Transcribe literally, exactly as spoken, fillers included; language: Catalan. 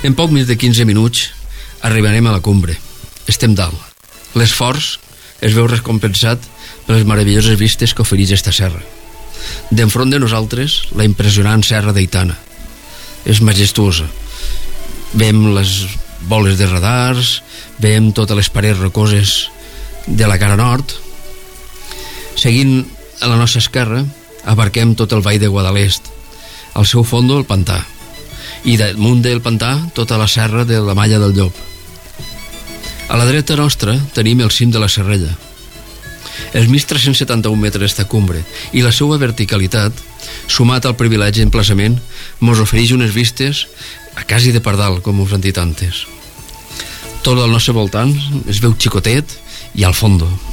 En poc més de quinze minuts arribarem a la cumbre. Estem dalt. L'esforç es veu recompensat per les meravelloses vistes que ofereix esta serra. D'enfront de nosaltres, la impressionant serra d'Aitana. És majestuosa. Veiem les boles de radars, veiem totes les parets rocoses de la cara nord. Seguint a la nostra esquerra, abarquem tot el vall de Guadalest. Al seu fondo, el pantà. I damunt del pantà, tota la serra de la Malla del Llop. A la dreta nostra tenim el cim de la Serrella. Els mil tres-cents setanta-un metres d'esta cumbre i la seva verticalitat, sumat al privilegi d'emplaçament, mos ofereix unes vistes a quasi de pardal, com us han dit antes. Tot al nostre voltant es veu xicotet i al fondo.